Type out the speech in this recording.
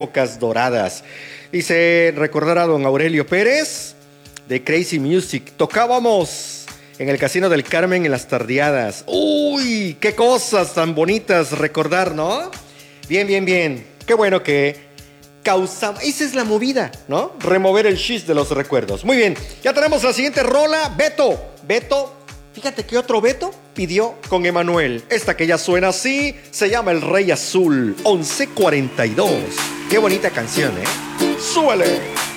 épocas doradas. Dice, recordar a don Aurelio Pérez de Crazy Music. Tocábamos en el Casino del Carmen en las tardeadas. ¡Uy! ¡Qué cosas tan bonitas recordar!, ¿no? Bien, bien, bien. Qué bueno que causamos. Esa es la movida, ¿no? Remover el shiz de los recuerdos. Muy bien. Ya tenemos la siguiente rola. Beto. Fíjate que otro Beto pidió con Emanuel. Esta que ya suena así se llama El Rey Azul. 11:42. Qué bonita canción, ¿eh? ¡Súbele!